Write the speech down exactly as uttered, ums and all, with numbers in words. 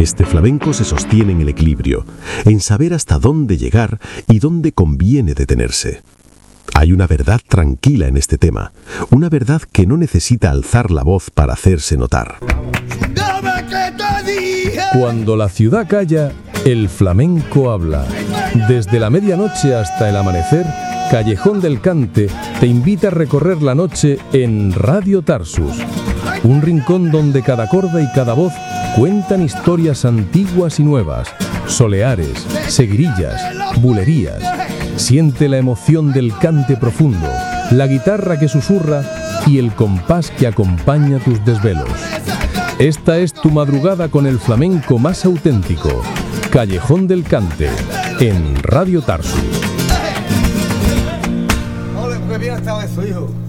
Este flamenco se sostiene en el equilibrio, en saber hasta dónde llegar y dónde conviene detenerse. Hay una verdad tranquila en este tema, una verdad que no necesita alzar la voz para hacerse notar. Cuando la ciudad calla, el flamenco habla. Desde la medianoche hasta el amanecer, Callejón del Cante te invita a recorrer la noche en Radio Tarsus, un rincón donde cada corda y cada voz cuentan historias antiguas y nuevas, soleares, seguirillas, bulerías. Siente la emoción del cante profundo, la guitarra que susurra y el compás que acompaña tus desvelos. Esta es tu madrugada con el flamenco más auténtico. Callejón del Cante, en Radio Tarsus. Ole, qué bien estaba eso, hijo.